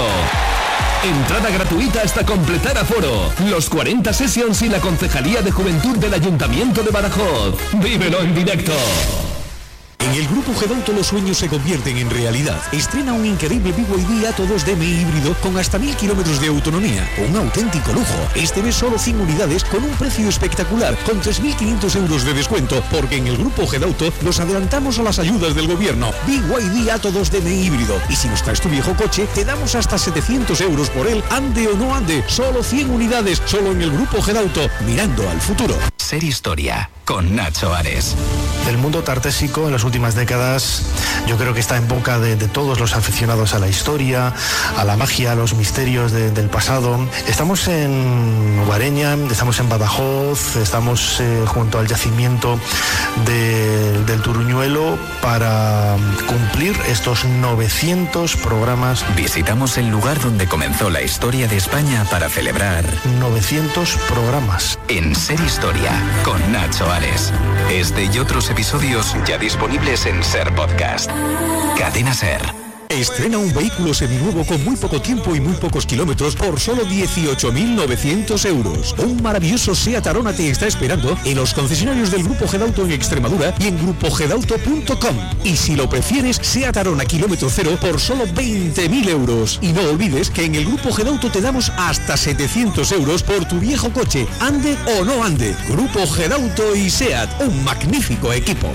Entrada gratuita hasta completar aforo. Los cuarenta Sessions y la Concejalía de Juventud del Ayuntamiento de Badajoz. ¡Vívelo en directo! En el Grupo Gedauto los sueños se convierten en realidad. Estrena un increíble B Y D Atto dos D M I híbrido con hasta mil kilómetros de autonomía. Un auténtico lujo. Este mes solo cien unidades con un precio espectacular, con tres mil quinientos euros de descuento, porque en el Grupo Gedauto los adelantamos a las ayudas del gobierno. B Y D Atto dos D M I híbrido. Y si nos traes tu viejo coche, te damos hasta setecientos euros por él, ande o no ande. Solo cien unidades, solo en el Grupo Gedauto, mirando al futuro. Ser Historia, con Nacho Ares. El mundo tartésico en las últimas décadas yo creo que está en boca de, de todos los aficionados a la historia, a la magia, a los misterios de, del pasado. Estamos en Guareña, estamos en Badajoz, estamos eh, junto al yacimiento de, del Turuñuelo para cumplir estos novecientos programas. Visitamos el lugar donde comenzó la historia de España para celebrar novecientos programas. En Ser Historia, con Nacho Ares. Este y otros episodios ya disponibles en Ser Podcast. Cadena Ser. Estrena un vehículo seminuevo con muy poco tiempo y muy pocos kilómetros por solo dieciocho mil novecientos euros. Un maravilloso SEAT Arona te está esperando en los concesionarios del Grupo Gedauto en Extremadura y en grupo gedauto punto com. Y si lo prefieres, SEAT Arona kilómetro cero por solo veinte mil euros. Y no olvides que en el Grupo Gedauto te damos hasta setecientos euros por tu viejo coche, ande o no ande. Grupo Gedauto y SEAT, un magnífico equipo.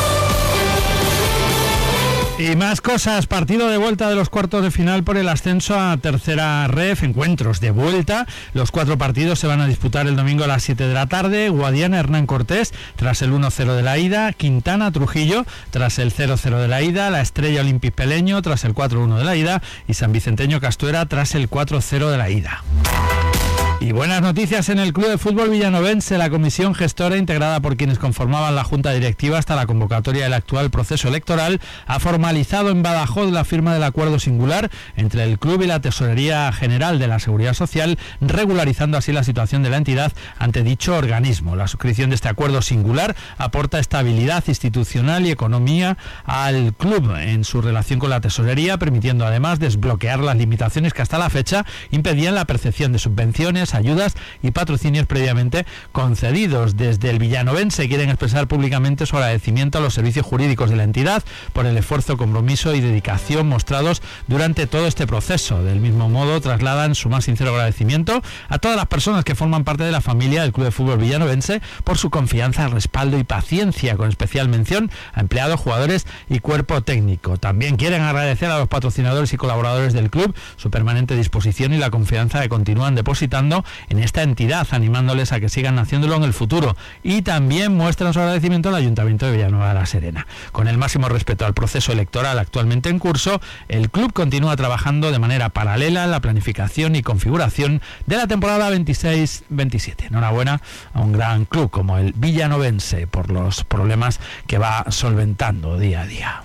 Y más cosas, partido de vuelta de los cuartos de final por el ascenso a tercera ref, encuentros de vuelta. Los cuatro partidos se van a disputar el domingo a las siete de la tarde. Guadiana Hernán Cortés tras el uno cero de la ida, Quintana Trujillo tras el cero cero de la ida, La Estrella Olympic Peleño tras el cuatro uno de la ida y San Vicenteño Castuera tras el cuatro cero de la ida. Y buenas noticias en el Club de Fútbol Villanovense. La comisión gestora, integrada por quienes conformaban la junta directiva hasta la convocatoria del actual proceso electoral, ha formalizado en Badajoz la firma del acuerdo singular entre el club y la Tesorería General de la Seguridad Social, regularizando así la situación de la entidad ante dicho organismo. La suscripción de este acuerdo singular aporta estabilidad institucional y economía al club en su relación con la Tesorería, permitiendo además desbloquear las limitaciones que hasta la fecha impedían la percepción de subvenciones, ayudas y patrocinios previamente concedidos. Desde el villanovense quieren expresar públicamente su agradecimiento a los servicios jurídicos de la entidad por el esfuerzo, compromiso y dedicación mostrados durante todo este proceso. Del mismo modo, trasladan su más sincero agradecimiento a todas las personas que forman parte de la familia del Club de Fútbol Villanovense por su confianza, respaldo y paciencia, con especial mención a empleados, jugadores y cuerpo técnico. También quieren agradecer a los patrocinadores y colaboradores del club su permanente disposición y la confianza que continúan depositando en esta entidad, animándoles a que sigan haciéndolo en el futuro. Y también muestran su agradecimiento al Ayuntamiento de Villanueva de la Serena. Con el máximo respeto al proceso electoral actualmente en curso, el club continúa trabajando de manera paralela en la planificación y configuración de la temporada veintiséis veintisiete. Enhorabuena a un gran club como el villanovense por los problemas que va solventando día a día.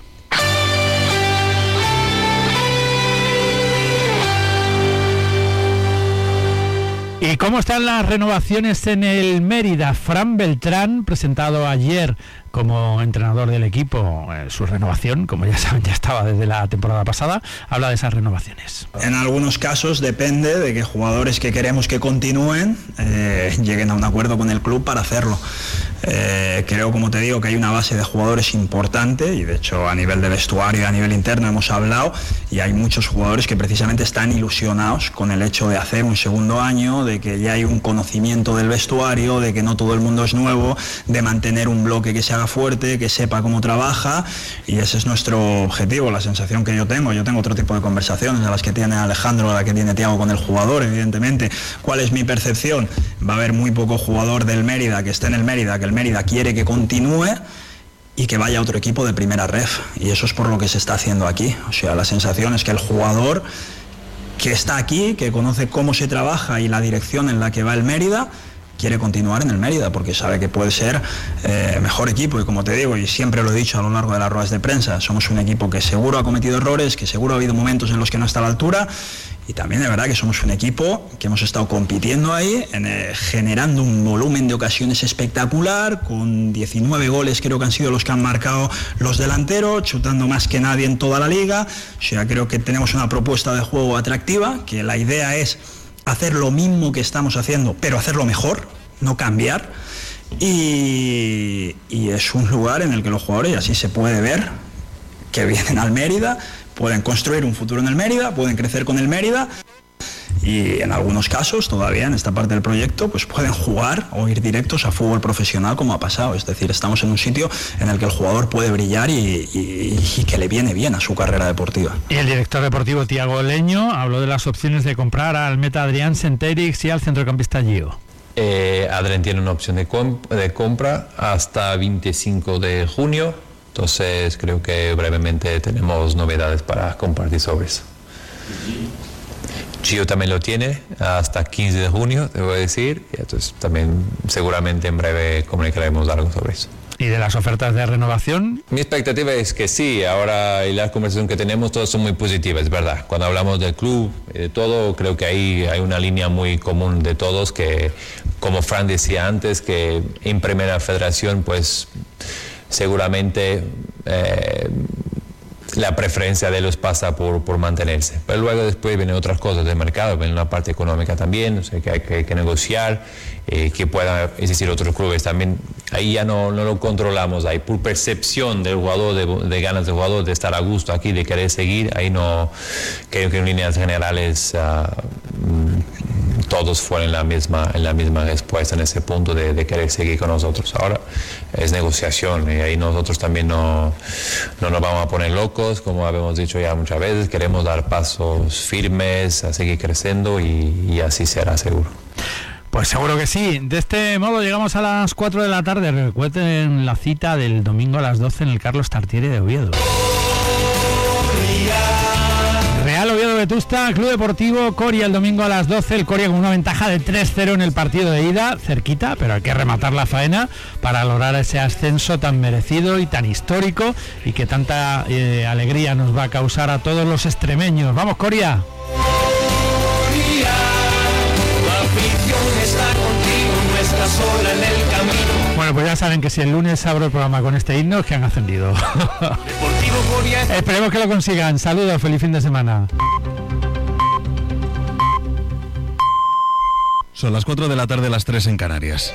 ¿Y cómo están las renovaciones en el Mérida? Fran Beltrán, presentado ayer como entrenador del equipo, eh, su renovación, como ya saben, ya estaba desde la temporada pasada, habla de esas renovaciones. En algunos casos depende de que jugadores que queremos que continúen eh, lleguen a un acuerdo con el club para hacerlo. Eh, creo, como te digo, que hay una base de jugadores importante y de hecho a nivel de vestuario y a nivel interno hemos hablado y hay muchos jugadores que precisamente están ilusionados con el hecho de hacer un segundo año, de que ya hay un conocimiento del vestuario, de que no todo el mundo es nuevo, de mantener un bloque que se haga fuerte, que sepa cómo trabaja, y ese es nuestro objetivo, la sensación que yo tengo. Yo tengo otro tipo de conversaciones a las que tiene Alejandro, a la que tiene Thiago con el jugador, evidentemente. ¿Cuál es mi percepción? Va a haber muy poco jugador del Mérida que esté en el Mérida, que el Mérida quiere que continúe y que vaya a otro equipo de primera ref, y eso es por lo que se está haciendo aquí. O sea, la sensación es que el jugador que está aquí, que conoce cómo se trabaja y la dirección en la que va el Mérida, quiere continuar en el Mérida porque sabe que puede ser eh, mejor equipo. Y como te digo, y siempre lo he dicho a lo largo de las ruedas de prensa, somos un equipo que seguro ha cometido errores, que seguro ha habido momentos en los que no está a la altura, y también de verdad que somos un equipo que hemos estado compitiendo ahí, en, eh, generando un volumen de ocasiones espectacular, con diecinueve goles creo que han sido los que han marcado los delanteros, chutando más que nadie en toda la liga. O sea, creo que tenemos una propuesta de juego atractiva, que la idea es hacer lo mismo que estamos haciendo, pero hacerlo mejor, no cambiar. y, y es un lugar en el que los jugadores, y así se puede ver, que vienen al Mérida, pueden construir un futuro en el Mérida, pueden crecer con el Mérida. Y en algunos casos, todavía en esta parte del proyecto, pues pueden jugar o ir directos a fútbol profesional, como ha pasado. Es decir, estamos en un sitio en el que el jugador puede brillar y, y, y que le viene bien a su carrera deportiva. Y el director deportivo Tiago Leño habló de las opciones de comprar al meta Adrián Senterix y al centrocampista Gio. Eh, Adrián tiene una opción de, comp- de compra hasta veinticinco de junio, entonces creo que brevemente tenemos novedades para compartir sobre eso. Gio también lo tiene hasta quince de junio, debo decir, y entonces también seguramente en breve comunicaremos algo sobre eso. ¿Y de las ofertas de renovación? Mi expectativa es que sí, ahora y la conversación que tenemos todas son muy positivas, es verdad. Cuando hablamos del club y de todo, creo que ahí hay una línea muy común de todos que, como Fran decía antes, que en Primera Federación pues seguramente eh, la preferencia de ellos pasa por, por mantenerse. Pero luego después vienen otras cosas del mercado, viene una parte económica también, o sea, que hay que, que negociar, eh, que puedan existir otros clubes también. Ahí ya no, no lo controlamos, ahí por percepción del jugador, de, de ganas del jugador, de estar a gusto aquí, de querer seguir, ahí no, creo que en líneas generales uh, todos fueron en la misma, en la misma respuesta en ese punto de, de querer seguir con nosotros. Ahora es negociación y ahí nosotros también no, no nos vamos a poner locos, como habíamos dicho ya muchas veces, queremos dar pasos firmes, a seguir creciendo y, y así será seguro. Pues seguro que sí. De este modo llegamos a las cuatro de la tarde. Recuerden la cita del domingo a las doce en el Carlos Tartiere de Oviedo. Real Oviedo Vetusta, Club Deportivo Coria el domingo a las doce. El Coria con una ventaja de tres cero en el partido de ida, cerquita, pero hay que rematar la faena para lograr ese ascenso tan merecido y tan histórico y que tanta eh, alegría nos va a causar a todos los extremeños. ¡Vamos, Coria! Sola en el camino. Bueno, pues ya saben que si el lunes abro el programa con este himno es que han ascendido. Esperemos que lo consigan. Saludos, feliz fin de semana. Son las cuatro de la tarde, las tres en Canarias.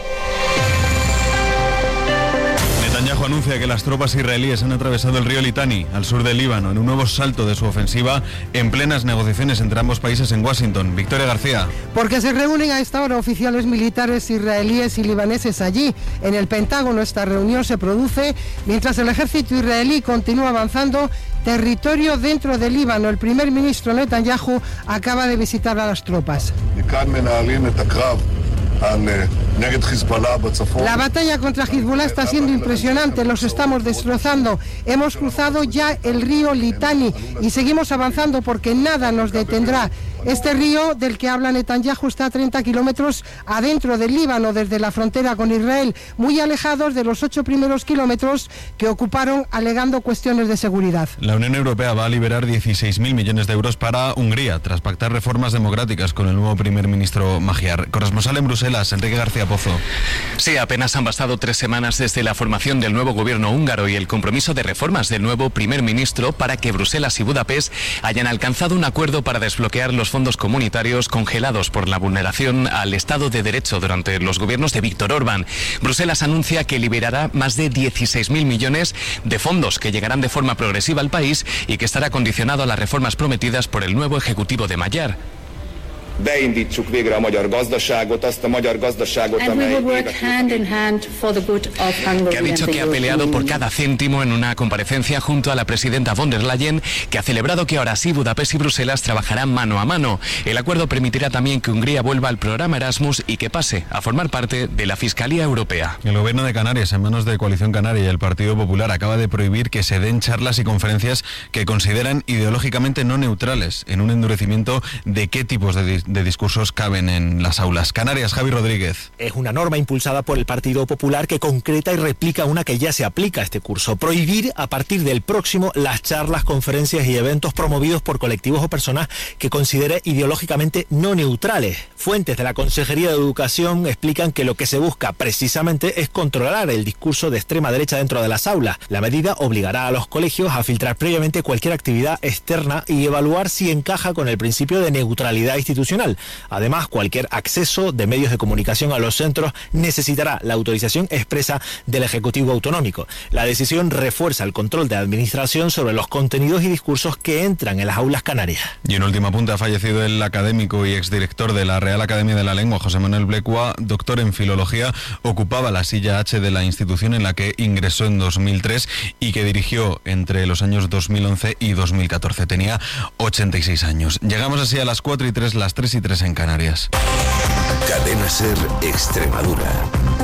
Netanyahu anuncia que las tropas israelíes han atravesado el río Litani, al sur del Líbano, en un nuevo salto de su ofensiva, en plenas negociaciones entre ambos países en Washington. Victoria García. Porque se reúnen a esta hora oficiales militares israelíes y libaneses allí. En el Pentágono esta reunión se produce mientras el ejército israelí continúa avanzando territorio dentro del Líbano. El primer ministro Netanyahu acaba de visitar a las tropas. La batalla contra Hezbollah está siendo impresionante, los estamos destrozando. Hemos cruzado ya el río Litani y seguimos avanzando porque nada nos detendrá. Este río del que habla Netanyahu está a treinta kilómetros adentro del Líbano, desde la frontera con Israel, muy alejados de los ocho primeros kilómetros que ocuparon alegando cuestiones de seguridad. La Unión Europea va a liberar dieciséis mil millones de euros para Hungría, tras pactar reformas democráticas con el nuevo primer ministro Magyar. Corresponsal en Bruselas, Enrique García Pozo. Sí, apenas han bastado tres semanas desde la formación del nuevo gobierno húngaro y el compromiso de reformas del nuevo primer ministro para que Bruselas y Budapest hayan alcanzado un acuerdo para desbloquear los fondos comunitarios congelados por la vulneración al Estado de Derecho durante los gobiernos de Víctor Orbán. Bruselas anuncia que liberará más de dieciséis mil millones de fondos que llegarán de forma progresiva al país y que estará condicionado a las reformas prometidas por el nuevo ejecutivo de Magyar. beindítsuk végre a magyar gazdaságot, azt a magyar gazdaságot, amely que ha dicho que ha peleado por cada céntimo en una comparecencia junto a la presidenta von der Leyen, que ha celebrado que ahora sí Budapest y Bruselas trabajarán mano a mano. El acuerdo permitirá también que Hungría vuelva al programa Erasmus y que pase a formar parte de la Fiscalía Europea. El gobierno de Canarias, en manos de Coalición Canaria y el Partido Popular, acaba de prohibir que se den charlas y conferencias que consideran ideológicamente no neutrales, en un endurecimiento de qué tipos de de discursos caben en las aulas. Canarias, Javi Rodríguez. Es una norma impulsada por el Partido Popular que concreta y replica una que ya se aplica a este curso. Prohibir a partir del próximo las charlas, conferencias y eventos promovidos por colectivos o personas que considere ideológicamente no neutrales. Fuentes de la Consejería de Educación explican que lo que se busca precisamente es controlar el discurso de extrema derecha dentro de las aulas. La medida obligará a los colegios a filtrar previamente cualquier actividad externa y evaluar si encaja con el principio de neutralidad institucional. institucional. Además, cualquier acceso de medios de comunicación a los centros necesitará la autorización expresa del Ejecutivo Autonómico. La decisión refuerza el control de la Administración sobre los contenidos y discursos que entran en las aulas canarias. Y en última punta ha fallecido el académico y exdirector de la Real Academia de la Lengua, José Manuel Blecua, doctor en Filología, ocupaba la silla H de la institución en la que ingresó en dos mil tres y que dirigió entre los años dos mil once y dos mil catorce. Tenía ochenta y seis años. Llegamos así a las cuatro y tres, las tres y tres en Canarias. Cadena SER Extremadura.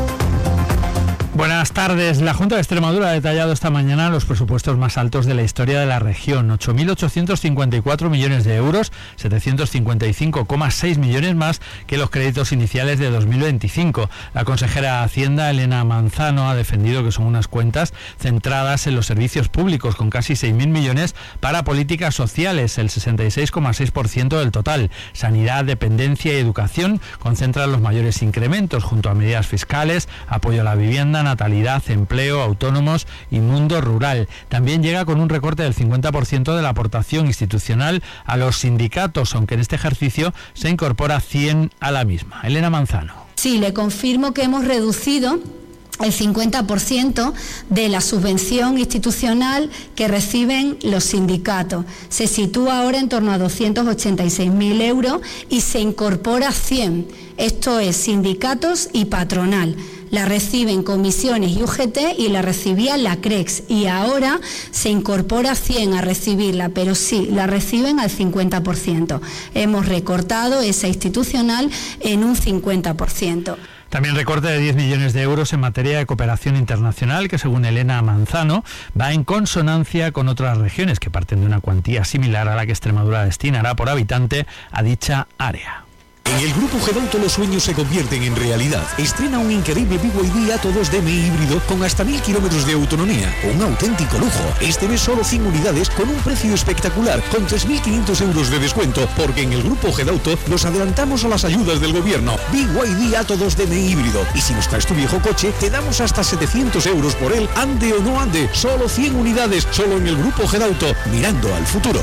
Buenas tardes. La Junta de Extremadura ha detallado esta mañana los presupuestos más altos de la historia de la región. ocho mil ochocientos cincuenta y cuatro millones de euros, setecientos cincuenta y cinco coma seis millones más que los créditos iniciales de dos mil veinticinco. La consejera de Hacienda, Elena Manzano, ha defendido que son unas cuentas centradas en los servicios públicos, con casi seis mil millones para políticas sociales, el sesenta y seis coma seis por ciento del total. Sanidad, dependencia y educación concentran los mayores incrementos, junto a medidas fiscales, apoyo a la vivienda, natalidad, empleo, autónomos y mundo rural. También llega con un recorte del cincuenta por ciento de la aportación institucional a los sindicatos, aunque en este ejercicio se incorpora cien a la misma. Elena Manzano. Sí, le confirmo que hemos reducido el cincuenta por ciento de la subvención institucional que reciben los sindicatos. Se sitúa ahora en torno a doscientos ochenta y seis mil euros y se incorpora cien. Esto es sindicatos y patronal. La reciben comisiones y U G T y la recibía la CREX y ahora se incorpora cien a recibirla, pero sí, la reciben al cincuenta por ciento. Hemos recortado esa institucional en un cincuenta por ciento. También recorte de diez millones de euros en materia de cooperación internacional, que según Elena Manzano va en consonancia con otras regiones que parten de una cuantía similar a la que Extremadura destinará por habitante a dicha área. En el Grupo Gedauto los sueños se convierten en realidad. Estrena un increíble B Y D Atto dos D M I híbrido con hasta mil kilómetros de autonomía. Un auténtico lujo. Este mes solo cien unidades con un precio espectacular, con tres mil quinientos euros de descuento, porque en el Grupo Gedauto nos adelantamos a las ayudas del gobierno. B Y D Atto dos D M I híbrido. Y si nos traes tu viejo coche, te damos hasta setecientos euros por él, ande o no ande. Solo cien unidades, solo en el Grupo Gedauto, mirando al futuro.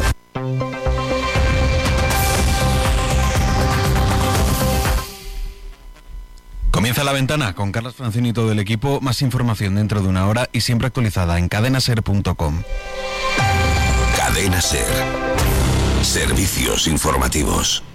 Comienza La Ventana con Carlos Francini y todo el equipo. Más información dentro de una hora y siempre actualizada en cadena ser punto com. Cadena SER. Servicios informativos.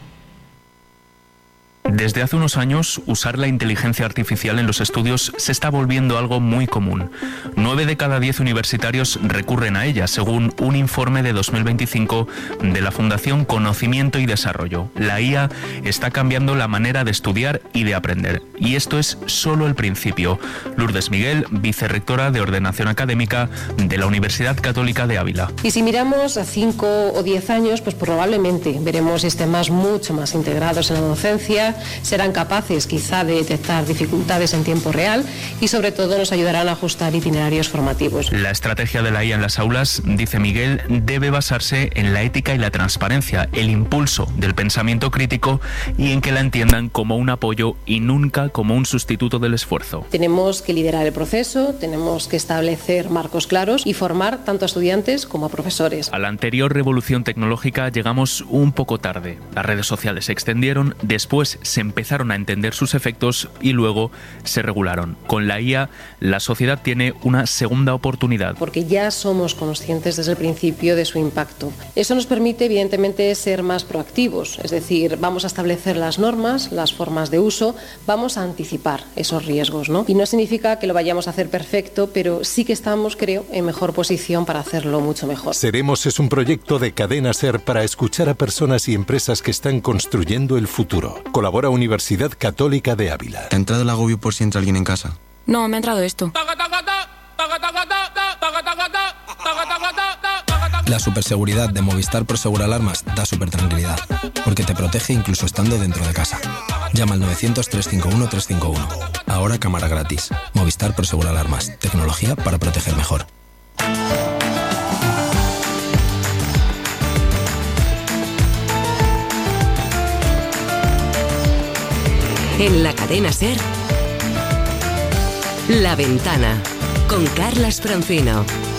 Desde hace unos años, usar la inteligencia artificial en los estudios se está volviendo algo muy común. Nueve de cada diez universitarios recurren a ella, según un informe de dos mil veinticinco de la Fundación Conocimiento y Desarrollo. La I A está cambiando la manera de estudiar y de aprender. Y esto es solo el principio. Lourdes Miguel, vicerrectora de Ordenación Académica de la Universidad Católica de Ávila. Y si miramos a cinco o diez años, pues probablemente veremos sistemas mucho más integrados en la docencia, serán capaces quizá de detectar dificultades en tiempo real y sobre todo nos ayudarán a ajustar itinerarios formativos. La estrategia de la I A en las aulas, dice Miguel, debe basarse en la ética y la transparencia, el impulso del pensamiento crítico y en que la entiendan como un apoyo y nunca como un sustituto del esfuerzo. Tenemos que liderar el proceso, tenemos que establecer marcos claros y formar tanto a estudiantes como a profesores. A la anterior revolución tecnológica llegamos un poco tarde. Las redes sociales se extendieron, después se empezaron a entender sus efectos y luego se regularon. Con la I A, la sociedad tiene una segunda oportunidad. Porque ya somos conscientes desde el principio de su impacto. Eso nos permite, evidentemente, ser más proactivos. Es decir, vamos a establecer las normas, las formas de uso, vamos a anticipar esos riesgos, ¿no? Y no significa que lo vayamos a hacer perfecto, pero sí que estamos, creo, en mejor posición para hacerlo mucho mejor. Seremos es un proyecto de Cadena SER para escuchar a personas y empresas que están construyendo el futuro. Colabora Universidad Católica de Ávila. ¿Te ha entrado el agobio por si entra alguien en casa? No, me ha entrado esto. La superseguridad de Movistar Prosegur Alarmas da súper tranquilidad, porque te protege incluso estando dentro de casa. Llama al novecientos, trescientos cincuenta y uno, trescientos cincuenta y uno. Ahora cámara gratis. Movistar Prosegur Alarmas. Tecnología para proteger mejor. En la cadena SER, La Ventana, con Carlas Francino.